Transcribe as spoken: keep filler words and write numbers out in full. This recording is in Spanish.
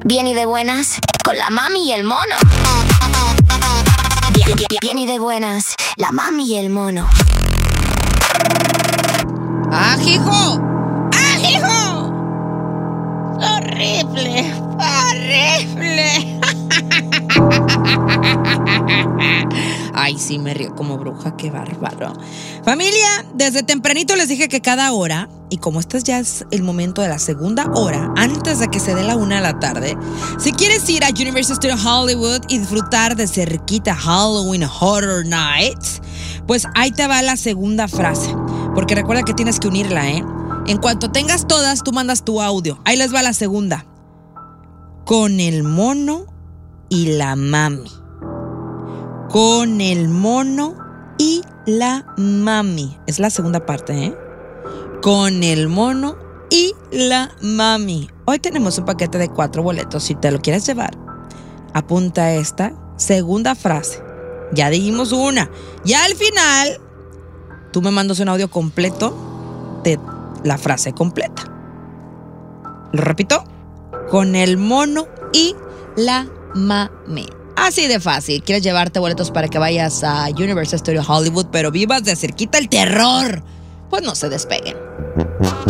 Bien y de buenas, con la mami y el mono. Bien, bien, bien y de buenas, la mami y el mono. ¡Ajijo! ¡Ajijo! ¡Horrible! ¡Horrible! Ay, sí, me río como bruja, qué bárbaro. Familia, desde tempranito les dije que cada hora, y como este ya es el momento de la segunda hora, antes de que se dé la una de la tarde, si quieres ir a Universal Studios Hollywood y disfrutar de cerquita Halloween Horror Nights, pues ahí te va la segunda frase, porque recuerda que tienes que unirla, ¿eh? En cuanto tengas todas, tú mandas tu audio. Ahí les va la segunda. Con el mono y la mami. Con el mono y la mami. Es la segunda parte, ¿eh? Con el mono y la mami. Hoy tenemos un paquete de cuatro boletos. Si te lo quieres llevar, apunta esta segunda frase. Ya dijimos una. Ya al final, tú me mandas un audio completo de la frase completa. Lo repito. Con el mono y la mami. Así de fácil. ¿Quieres llevarte boletos para que vayas a Universal Studios Hollywood, pero vivas de cerquita el terror? Pues no se despeguen.